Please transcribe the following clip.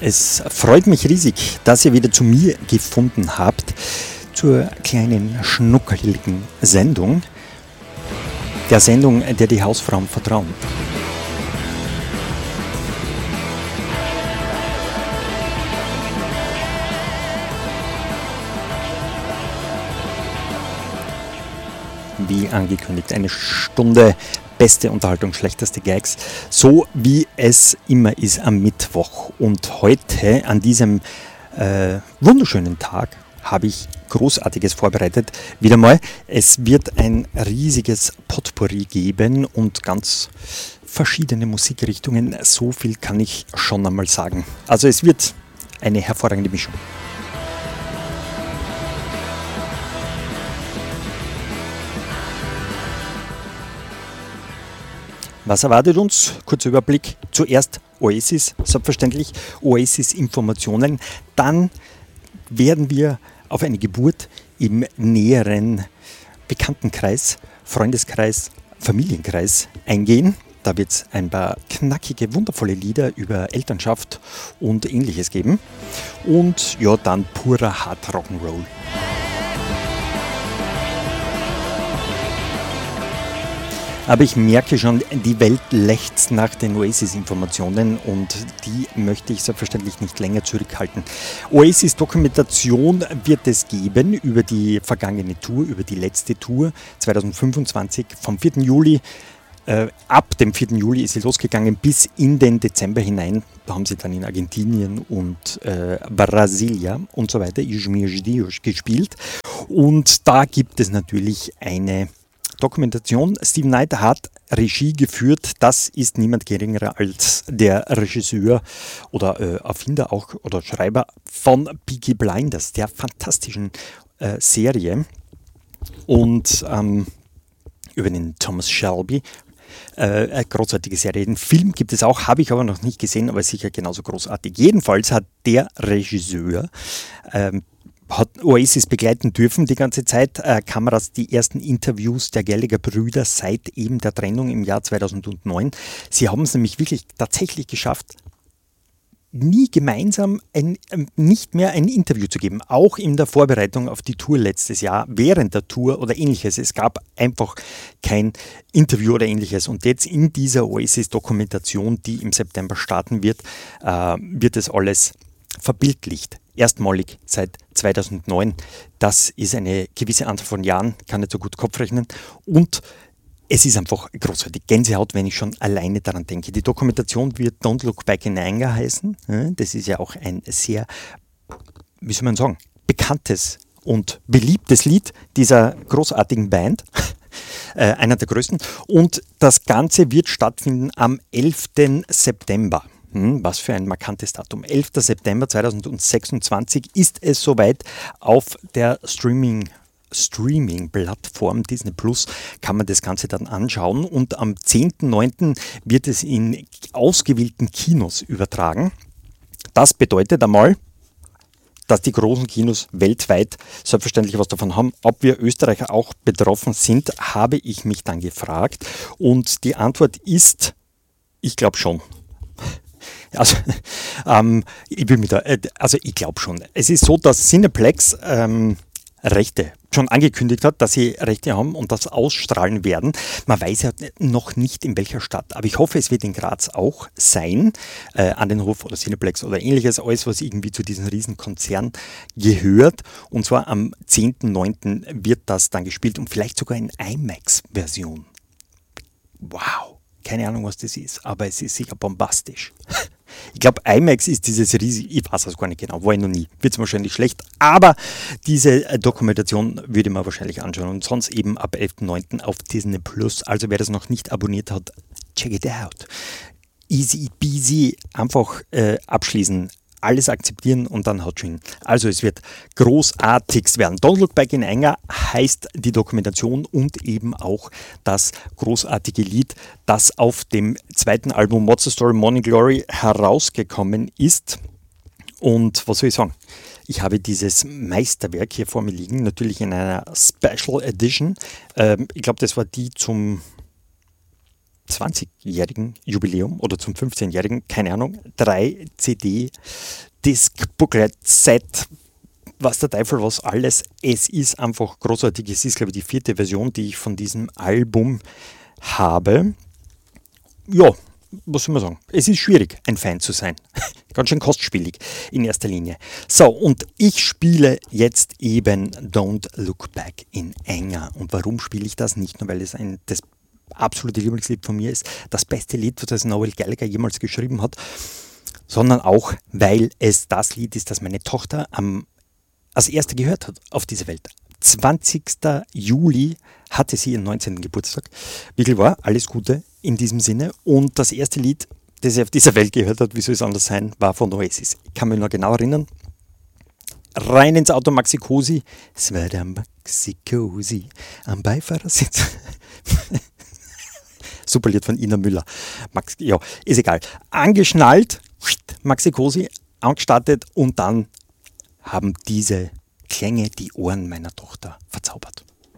Es freut mich riesig, dass ihr wieder zu mir gefunden habt, zur kleinen schnuckeligen Sendung, der Sendung, der die Hausfrauen vertrauen. Wie angekündigt, eine Stunde beste Unterhaltung, schlechteste Gags, so wie es immer ist am Mittwoch. Und heute, an diesem wunderschönen Tag, habe ich Großartiges vorbereitet. Wieder mal, es wird ein riesiges Potpourri geben und ganz verschiedene Musikrichtungen. So viel kann ich schon einmal sagen. Also es wird eine hervorragende Mischung. Was erwartet uns? Kurzer Überblick. Zuerst Oasis, selbstverständlich, Oasis-Informationen. Dann werden wir auf eine Geburt im näheren Bekanntenkreis, Freundeskreis, Familienkreis eingehen. Da wird es ein paar knackige, wundervolle Lieder über Elternschaft und Ähnliches geben. Und ja, dann purer Hard Rock'n'Roll. Aber ich merke schon, die Welt lechzt nach den Oasis-Informationen und die möchte ich selbstverständlich nicht länger zurückhalten. Oasis-Dokumentation wird es geben über die vergangene Tour, über die letzte Tour 2025 vom 4. Juli. Ab dem 4. Juli ist sie losgegangen bis in den Dezember hinein. Da haben sie dann in Argentinien und Brasilia und so weiter gespielt. Und da gibt es natürlich eine Dokumentation. Steven Knight hat Regie geführt. Das ist niemand geringerer als der Regisseur oder Erfinder auch oder Schreiber von Peaky Blinders, der fantastischen Serie. Und über den Thomas Shelby. Eine großartige Serie. Den Film gibt es auch, habe ich aber noch nicht gesehen, aber sicher genauso großartig. Jedenfalls hat der Regisseur hat Oasis begleiten dürfen die ganze Zeit. Kameras, die ersten Interviews der Gallagher-Brüder seit eben der Trennung im Jahr 2009. Sie haben es nämlich wirklich tatsächlich geschafft, nie gemeinsam nicht mehr ein Interview zu geben. Auch in der Vorbereitung auf die Tour letztes Jahr, während der Tour oder Ähnliches. Es gab einfach kein Interview oder Ähnliches. Und jetzt in dieser Oasis-Dokumentation, die im September starten wird, wird es alles verbildlicht. Erstmalig seit 2009. Das ist eine gewisse Anzahl von Jahren, kann nicht so gut Kopf rechnen. Und es ist einfach großartig. Gänsehaut, wenn ich schon alleine daran denke. Die Dokumentation wird Don't Look Back in Anger heißen. Das ist ja auch ein sehr, wie soll man sagen, bekanntes und beliebtes Lied dieser großartigen Band. Einer der größten. Und das Ganze wird stattfinden am 11. September. Was für ein markantes Datum. 11. September 2026 ist es soweit. Auf der Streaming-Plattform Disney Plus kann man das Ganze dann anschauen. Und am 10.9. wird es in ausgewählten Kinos übertragen. Das bedeutet einmal, dass die großen Kinos weltweit selbstverständlich was davon haben. Ob wir Österreicher auch betroffen sind, habe ich mich dann gefragt. Und die Antwort ist, ich glaube schon. Also, ich glaube schon. Es ist so, dass Cineplex Rechte schon angekündigt hat, dass sie Rechte haben und das ausstrahlen werden. Man weiß ja noch nicht in welcher Stadt, aber ich hoffe, es wird in Graz auch sein, an den Hof oder Cineplex oder ähnliches, alles, was irgendwie zu diesem Riesenkonzern gehört. Und zwar am 10.9. wird das dann gespielt und vielleicht sogar in IMAX-Version. Wow, keine Ahnung, was das ist, aber es ist sicher bombastisch. Ich glaube, IMAX ist dieses riesige, ich weiß es gar nicht genau, war ich noch nie, wird es wahrscheinlich schlecht, aber diese Dokumentation würde man wahrscheinlich anschauen und sonst eben ab 11.9. auf Disney Plus. Also wer das noch nicht abonniert hat, check it out. Easy peasy, einfach abschließen, alles akzeptieren und dann haut schon. Also es wird großartigst werden. Don't Look Back in Anger heißt die Dokumentation und eben auch das großartige Lied, das auf dem zweiten Album What's the Story Morning Glory herausgekommen ist. Und was soll ich sagen? Ich habe dieses Meisterwerk hier vor mir liegen, natürlich in einer Special Edition. Ich glaube, das war die zum 20-jährigen Jubiläum oder zum 15-jährigen, keine Ahnung, 3 CD, Disc, Booklet, Set, was der Teufel was alles. Es ist einfach großartig. Es ist, glaube ich, die 4. Version, die ich von diesem Album habe. Ja, was soll man sagen? Es ist schwierig, ein Fan zu sein. Ganz schön kostspielig in erster Linie. So, und ich spiele jetzt eben Don't Look Back in Anger. Und warum spiele ich das? Nicht nur, weil es das absolute Lieblingslied von mir ist, das beste Lied, das Noel Gallagher jemals geschrieben hat, sondern auch, weil es das Lied ist, das meine Tochter als erste gehört hat auf dieser Welt. 20. Juli hatte sie ihren 19. Geburtstag. Wirklich war, alles Gute in diesem Sinne. Und das erste Lied, das sie auf dieser Welt gehört hat, wie soll es anders sein, war von Oasis. Ich kann mich noch genau erinnern. Rein ins Auto Maxi Cosi. Es war der Maxi Cosi am Beifahrersitz. Super Lied von Ina Müller. Ja, ist egal. Angeschnallt, Maxi Cosi, angestartet und dann haben diese Klänge die Ohren meiner Tochter verzaubert.